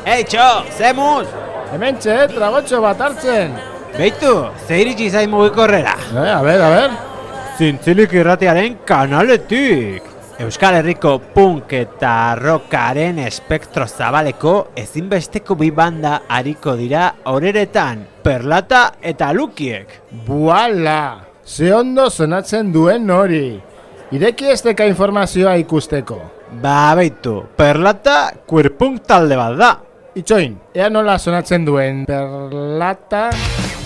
Eitxo, zemuz! Hementxe, tragotxo bat hartzen. Beitu, ze iritsi zain mugikorrera? A ver. Zintzilik irratiaren kanaletik! Euskal Herriko punk eta rockaren espektro zabaleko ezinbesteko bi banda ariko dira horeretan, Perlata eta Lukiek. Buala! Ze ondo sonatzen duen hori. Ireki esteka informazioa ikusteko. Ba, beitu, Perlata queer punk talde bat da. Itxoin, ea nola sonatzen duen Perlata...